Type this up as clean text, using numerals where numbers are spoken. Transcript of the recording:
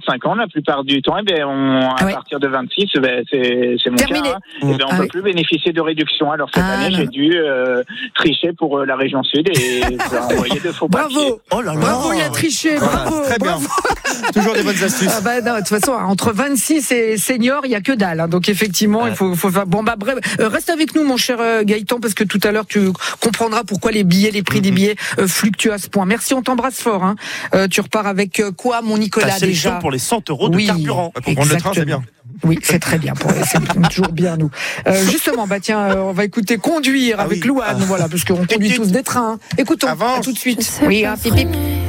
25 ans, la plupart du temps, à partir de 26, c'est mon terminé. cas. On ne peut plus bénéficier de réduction. Alors cette année, j'ai dû tricher pour la région sud et envoyer de faux papiers. Bravo. Oh là là. Bravo, il a triché. Bravo. Très bien. Bravo. Toujours des bonnes astuces. Non, de toute façon, entre 26 et senior, il n'y a que dalle. Hein. Donc effectivement, il faut faire. Bon, bref, reste avec nous, mon cher Gaëtan, parce que tout à l'heure, tu comprendras pourquoi les prix des billets fluctuent à ce point. Merci, on t'embrasse fort. Hein. Tu repars avec quoi, mon Nicolas, ta sélection déjà pour les 100 € de carburant. Pour prendre le train, c'est bien. Oui, c'est très bien. C'est toujours bien, nous. Justement, on va écouter Conduire avec Louane, voilà, parce qu'on conduit tous des trains. Écoutons, à tout de suite. Oui, pipi.